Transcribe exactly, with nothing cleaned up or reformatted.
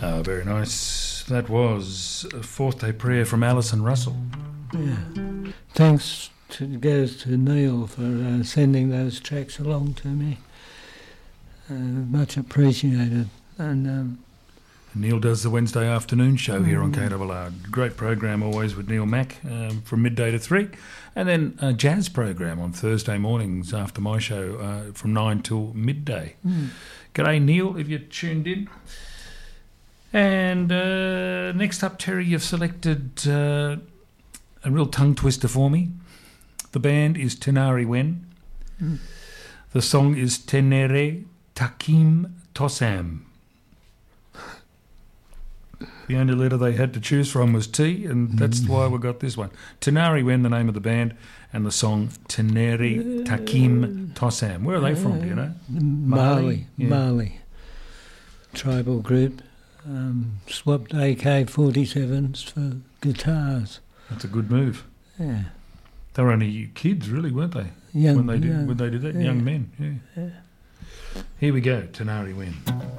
Oh, very nice. That was a Fourth Day Prayer from Alison Russell. Yeah. Thanks to, goes to Neil for uh, sending those tracks along to me. Uh, much appreciated. And um, Neil does the Wednesday afternoon show mm. here on K R R. Great program always with Neil Mack um, from midday to three. And then a jazz program on Thursday mornings after my show uh, from nine till midday. Mm. G'day, Neil, if you're tuned in. And uh, next up, Terry, you've selected uh, a real tongue twister for me. The band is Tenari Wen. Mm. The song is Tenere Takim Tosam. The only letter they had to choose from was T, and that's mm. why we got this one. Tenari Wen, the name of the band, and the song Tenere Takim Tosam. Where are they from, do you know? Mali. Mali. Yeah. Mali. Tribal group. Um, swapped A K forty-sevens for guitars. That's a good move. Yeah. They were only kids, really, weren't they? Young, when they did young, when they did that, yeah. young men. Yeah. yeah. Here we go, Tenari Wen.